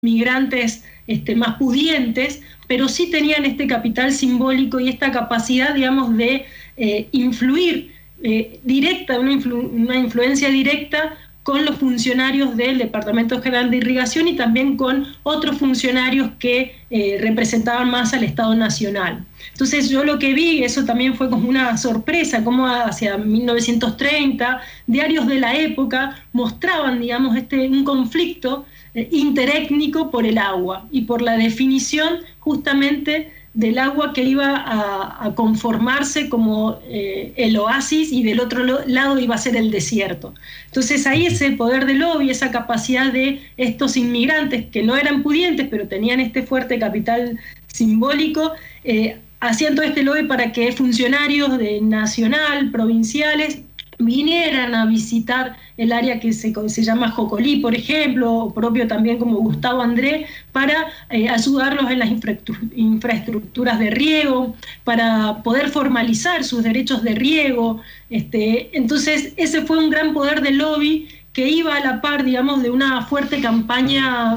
migrantes más pudientes, pero sí tenían este capital simbólico y esta capacidad, digamos, de influir directa, una influencia directa con los funcionarios del Departamento General de Irrigación y también con otros funcionarios que representaban más al Estado Nacional. Entonces yo lo que vi, eso también fue como una sorpresa, como hacia 1930, diarios de la época mostraban, digamos, un conflicto interétnico por el agua y por la definición justamente del agua que iba a conformarse como el oasis y del otro lado iba a ser el desierto. Entonces ahí ese poder del lobby, esa capacidad de estos inmigrantes que no eran pudientes pero tenían este fuerte capital simbólico, hacían todo este lobby para que funcionarios de nacional, provinciales, vinieran a visitar el área que se llama Jocolí, por ejemplo, o propio también como Gustavo André, para ayudarlos en las infraestructuras de riego, para poder formalizar sus derechos de riego. Entonces, ese fue un gran poder de lobby que iba a la par, digamos, de una fuerte campaña,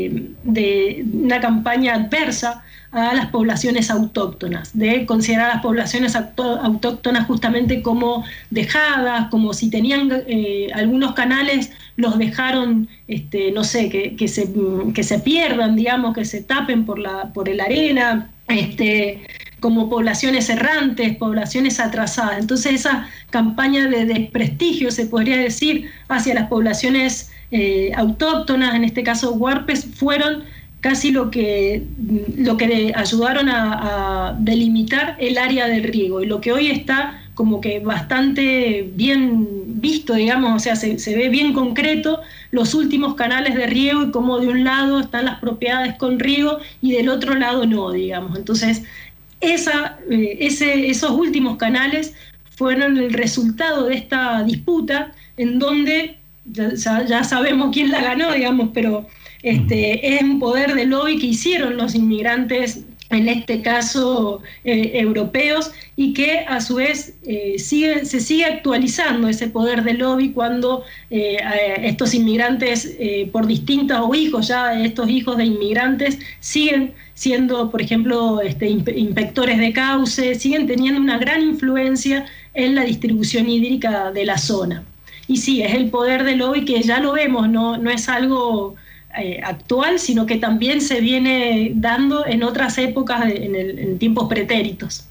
una campaña adversa a las poblaciones autóctonas, de considerar a las poblaciones autóctonas justamente como dejadas, como si tenían algunos canales, los dejaron, no sé, que se pierdan, digamos, que se tapen por la arena, como poblaciones errantes, poblaciones atrasadas. Entonces esa campaña de desprestigio, se podría decir, hacia las poblaciones autóctonas, en este caso huarpes, fueron casi lo que ayudaron a delimitar el área del riego, y lo que hoy está como que bastante bien visto, digamos, o sea, se ve bien concreto los últimos canales de riego y cómo de un lado están las propiedades con riego y del otro lado no, digamos. Entonces, esos últimos canales fueron el resultado de esta disputa en donde ya sabemos quién la ganó, digamos, pero es un poder de lobby que hicieron los inmigrantes, en este caso europeos, y que a su vez se sigue actualizando ese poder de lobby cuando estos inmigrantes por distintos, o hijos ya, estos hijos de inmigrantes siguen siendo, por ejemplo, inspectores de cauce, siguen teniendo una gran influencia en la distribución hídrica de la zona. Y sí, es el poder de lobby que ya lo vemos, no es algo actual, sino que también se viene dando en otras épocas, en tiempos pretéritos.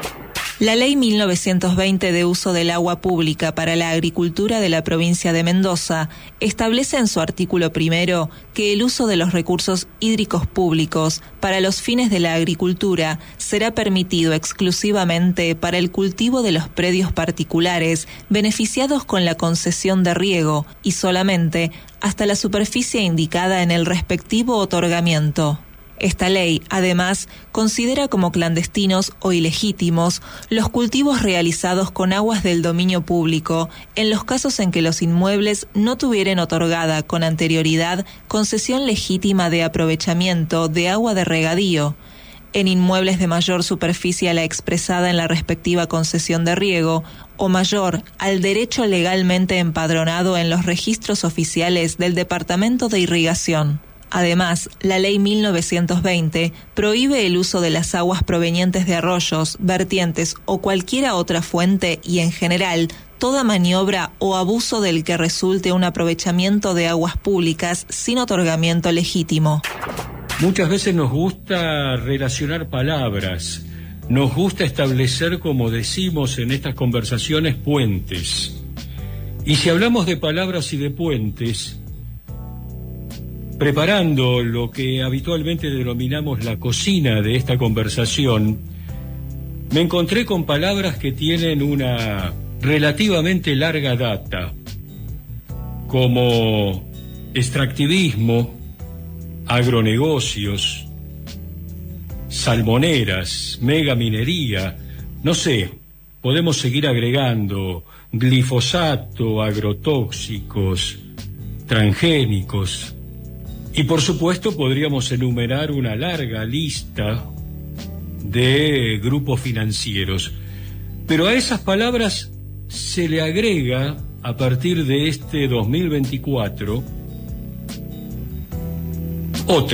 La Ley 1920 de uso del agua pública para la agricultura de la provincia de Mendoza establece en su artículo 1 que el uso de los recursos hídricos públicos para los fines de la agricultura será permitido exclusivamente para el cultivo de los predios particulares beneficiados con la concesión de riego y solamente hasta la superficie indicada en el respectivo otorgamiento. Esta ley, además, considera como clandestinos o ilegítimos los cultivos realizados con aguas del dominio público en los casos en que los inmuebles no tuvieran otorgada con anterioridad concesión legítima de aprovechamiento de agua de regadío, en inmuebles de mayor superficie a la expresada en la respectiva concesión de riego o mayor al derecho legalmente empadronado en los registros oficiales del Departamento de Irrigación. Además, la Ley 1920 prohíbe el uso de las aguas provenientes de arroyos, vertientes o cualquiera otra fuente y, en general, toda maniobra o abuso del que resulte un aprovechamiento de aguas públicas sin otorgamiento legítimo. Muchas veces nos gusta relacionar palabras, nos gusta establecer, como decimos en estas conversaciones, puentes. Y si hablamos de palabras y de puentes, preparando lo que habitualmente denominamos la cocina de esta conversación, me encontré con palabras que tienen una relativamente larga data, como extractivismo, agronegocios, salmoneras, megaminería, no sé, podemos seguir agregando glifosato, agrotóxicos, transgénicos. Y por supuesto podríamos enumerar una larga lista de grupos financieros. Pero a esas palabras se le agrega, a partir de este 2024,